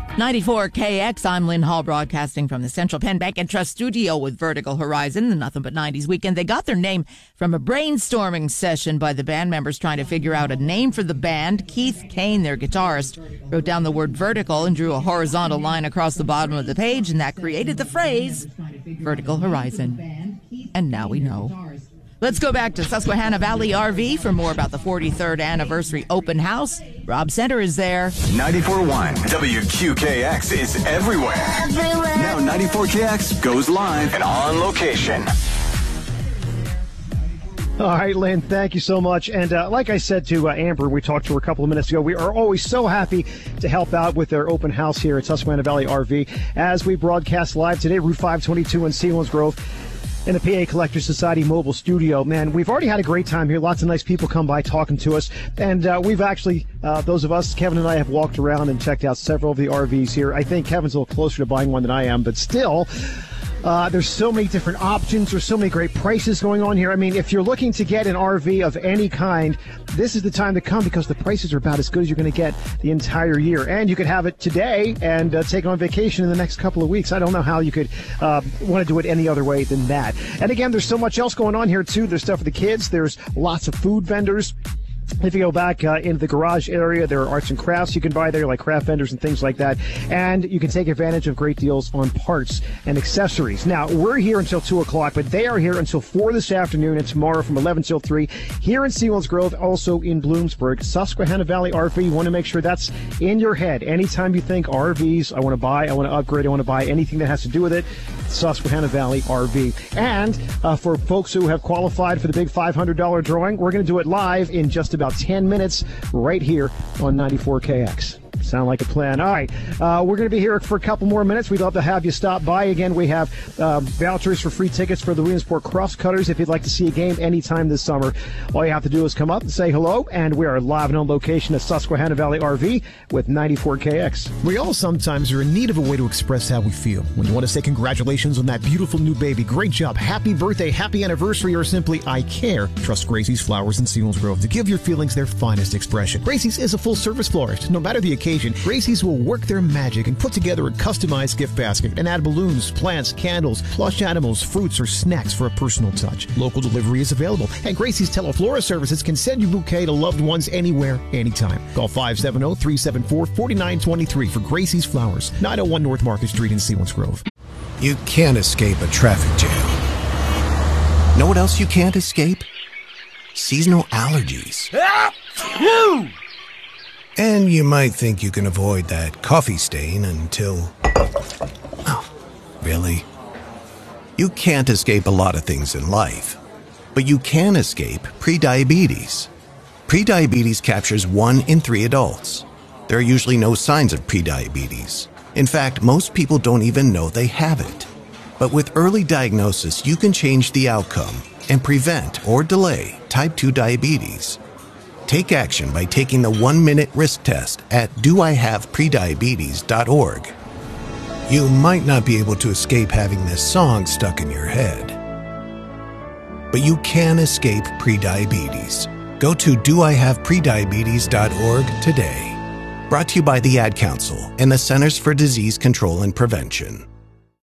94KX, I'm Lynn Hall, broadcasting from the Central Penn Bank and Trust Studio with Vertical Horizon, the Nothing But 90s weekend. They got their name from a brainstorming session by the band members trying to figure out a name for the band. Keith Kane, their guitarist, wrote down the word vertical and drew a horizontal line across the bottom of the page, and that created the phrase Vertical Horizon. And now we know. Let's go back to Susquehanna Valley RV for more about the 43rd anniversary open house. Rob Center is there. 94.1 WQKX is everywhere. Now 94KX goes live and on location. All right, Lynn, thank you so much. And like I said to Amber, we talked to her a couple of minutes ago, we are always so happy to help out with their open house here at Susquehanna Valley RV as we broadcast live today, Route 522 in Selinsgrove, in the PA Collector Society mobile studio. Man, we've already had a great time here. Lots of nice people come by talking to us. And we've actually, those of us, Kevin and I, have walked around and checked out several of the RVs here. I think Kevin's a little closer to buying one than I am, but still, there's so many different options. There's so many great prices going on here. I mean, if you're looking to get an RV of any kind, this is the time to come because the prices are about as good as you're going to get the entire year. And you could have it today and take it on vacation in the next couple of weeks. I don't know how you could want to do it any other way than that. And again, there's so much else going on here, too. There's stuff for the kids. There's lots of food vendors. If you go back into the garage area, there are arts and crafts you can buy there, like craft vendors and things like that. And you can take advantage of great deals on parts and accessories. Now, we're here until 2 o'clock, but they are here until 4 this afternoon and tomorrow from 11 till 3 here in Selinsgrove, also in Bloomsburg. Susquehanna Valley RV, you want to make sure that's in your head. Anytime you think RVs, I want to buy, I want to upgrade, I want to buy anything that has to do with it, Susquehanna Valley RV. And for folks who have qualified for the big $500 drawing, we're going to do it live in just about 10 minutes right here on 94KX. Sound like a plan. All right, we're going to be here for a couple more minutes. We'd love to have you stop by. Again, we have vouchers for free tickets for the Williamsport Crosscutters if you'd like to see a game anytime this summer. All you have to do is come up and say hello, and we are live and on location at Susquehanna Valley RV with 94KX. We all sometimes are in need of a way to express how we feel. When you want to say congratulations on that beautiful new baby, great job, happy birthday, happy anniversary, or simply I care, trust Gracie's Flowers in Selinsgrove to give your feelings their finest expression. Gracie's is a full-service florist. No matter the occasion, Gracie's will work their magic and put together a customized gift basket and add balloons, plants, candles, plush animals, fruits, or snacks for a personal touch. Local delivery is available, and Gracie's Teleflora services can send your bouquet to loved ones anywhere, anytime. Call 570-374-4923 for Gracie's Flowers, 901 North Market Street in Selinsgrove. You can't escape a traffic jam. Know what else you can't escape? Seasonal allergies. And you might think you can avoid that coffee stain until... Oh, really? You can't escape a lot of things in life, but you can escape prediabetes. Prediabetes captures 1 in 3 adults. There are usually no signs of prediabetes. In fact, most people don't even know they have it. But with early diagnosis, you can change the outcome and prevent or delay type 2 diabetes. Take action by taking the 1-minute risk test at doihaveprediabetes.org. You might not be able to escape having this song stuck in your head, but you can escape prediabetes. Go to doihaveprediabetes.org today. Brought to you by the Ad Council and the Centers for Disease Control and Prevention.